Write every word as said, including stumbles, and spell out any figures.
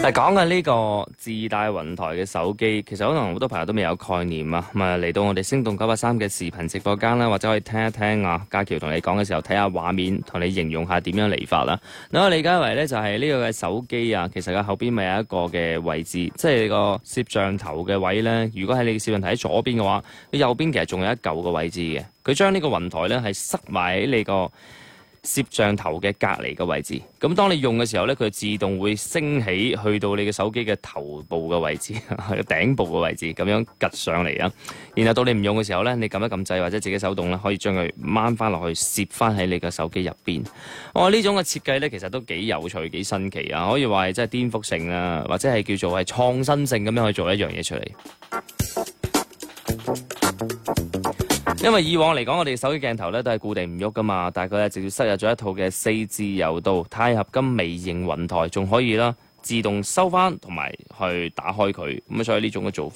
嗱，講緊呢個自帶雲台嘅手機，其實可能好多朋友都未有概念啊。咁啊，嚟到我哋星動九八三嘅視頻直播間啦，或者可以聽一聽啊，家喬同你講嘅時候，睇下畫面，同你形容下點樣嚟法啦。嗱，我理解為咧就係呢個嘅手機啊，其實佢後邊咪有一個嘅位置，即係個攝像頭嘅位咧。如果喺你嘅攝像頭喺左邊嘅話，你右邊其實仲有一嚿個位置嘅。佢將呢個雲台咧係塞埋喺你個攝像頭嘅隔離嘅位置，咁當你用嘅時候咧，佢自動會升起去到你嘅手機嘅頭部嘅位置，頂部嘅位置，咁樣趌上嚟啊。然後到你唔用嘅時候咧，你撳一撳掣或者自己手動咧，可以將佢掹翻落去，攝翻喺你嘅手機入邊。我、哦、呢種嘅設計咧，其實都幾有趣、幾新奇啊！可以話係真係顛覆性啊，或者係叫做係創新性咁樣去做一樣嘢出嚟。因為以往嚟講，我哋手機鏡頭咧都係固定唔喐噶嘛，但係佢係直接塞入咗一套嘅四自由度鈦合金微型雲台，仲可以啦自動收翻同埋去打開佢，咁所以呢種嘅做法。